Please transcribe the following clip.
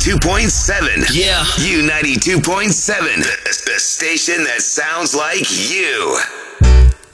92.7. Yeah. U92.7. The station that sounds like you.